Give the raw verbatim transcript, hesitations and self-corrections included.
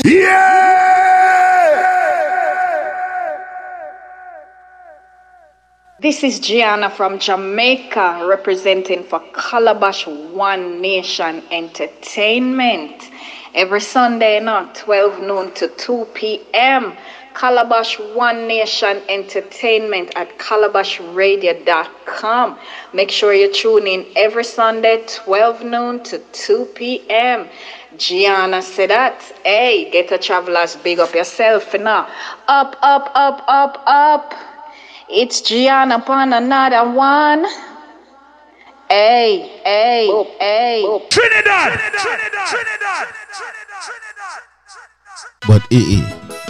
This is Gianna from Jamaica representing for Calabash One Nation Entertainment. Every Sunday night, twelve noon to two p.m. Calabash One Nation Entertainment at calabash radio dot com. Make sure you tune in every Sunday, twelve noon to two p.m. Gianna said that. Hey, Ghetto Travelers, big up yourself now. Up, up, up, up, up. It's Gianna upon another one. Hey, hey, boop, hey. Boop. Trinidad! Trinidad! Trinidad! Trinidad! Trinidad! But eh, eh.